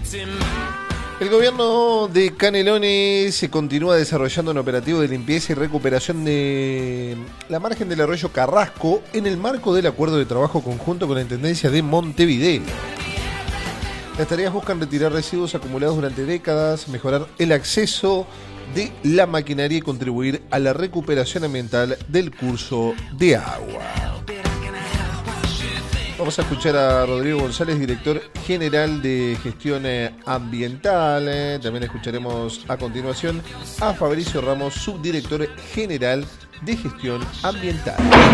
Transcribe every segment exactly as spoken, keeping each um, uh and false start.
El gobierno de Canelones se continúa desarrollando un operativo de limpieza y recuperación de la margen del arroyo Carrasco en el marco del acuerdo de trabajo conjunto con la Intendencia de Montevideo. Las tareas buscan retirar residuos acumulados durante décadas, mejorar el acceso de la maquinaria y contribuir a la recuperación ambiental del curso de agua. Vamos a escuchar a Rodrigo González, director general de gestión ambiental. También escucharemos a continuación a Fabricio Ramos, subdirector general de gestión ambiental.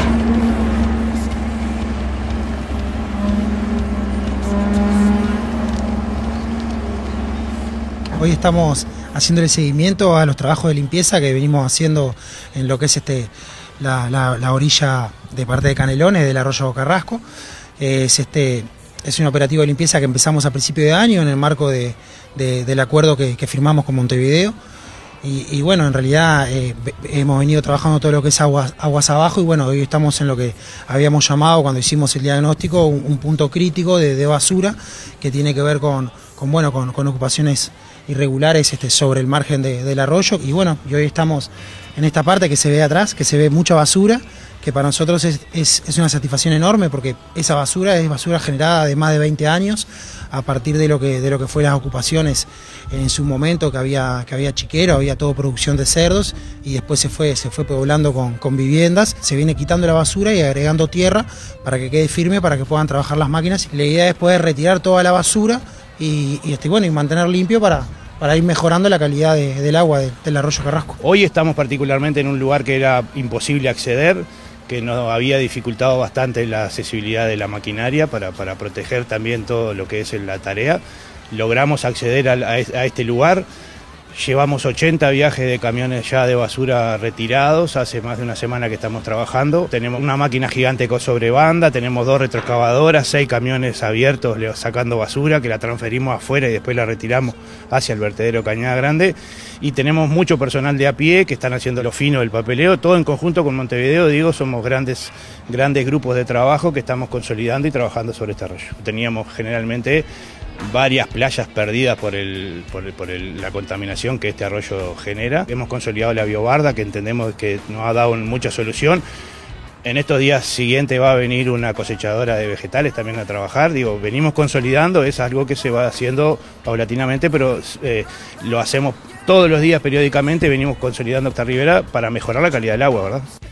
Hoy estamos haciéndole seguimiento a los trabajos de limpieza que venimos haciendo en lo que es este la, la, la orilla de parte de Canelones del arroyo Carrasco. Es, este, es un operativo de limpieza que empezamos a principio de año en el marco de, de, del acuerdo que, que firmamos con Montevideo. Y, y bueno, en realidad eh, hemos venido trabajando todo lo que es aguas, aguas abajo y bueno, hoy estamos en lo que habíamos llamado cuando hicimos el diagnóstico un, un punto crítico de, de basura que tiene que ver con, con, bueno, con, con ocupaciones irregulares este, sobre el margen de, del arroyo. Y bueno, y hoy estamos en esta parte que se ve atrás, que se ve mucha basura, que para nosotros es, es, es una satisfacción enorme porque esa basura es basura generada de más de veinte años a partir de lo que de lo que fue las ocupaciones en su momento, que había que había chiquero, había todo producción de cerdos y después se fue se fue poblando con, con viviendas, se viene quitando la basura y agregando tierra para que quede firme, para que puedan trabajar las máquinas. La idea es poder retirar toda la basura y, y este bueno y mantener limpio para para ir mejorando la calidad de, del agua de, del arroyo Carrasco. Hoy estamos particularmente en un lugar que era imposible acceder, que nos había dificultado bastante la accesibilidad de la maquinaria para, para proteger también todo lo que es la tarea. Logramos acceder a, a este lugar, llevamos ochenta viajes de camiones ya de basura retirados, hace más de una semana que estamos trabajando. Tenemos una máquina gigante sobre banda, tenemos dos retroexcavadoras, seis camiones abiertos sacando basura que la transferimos afuera y después la retiramos hacia el vertedero Cañada Grande. Y tenemos mucho personal de a pie que están haciendo lo fino del papeleo, todo en conjunto con Montevideo. Digo, somos grandes, grandes grupos de trabajo que estamos consolidando y trabajando sobre este arroyo. Teníamos generalmente varias playas perdidas por, el, por, el, por el, la contaminación que este arroyo genera. Hemos consolidado la biobarda, que entendemos que nos ha dado mucha solución. En estos días siguientes va a venir una cosechadora de vegetales también a trabajar. Digo, venimos consolidando, es algo que se va haciendo paulatinamente, pero eh, lo hacemos todos los días periódicamente, venimos consolidando esta ribera para mejorar la calidad del agua, ¿verdad?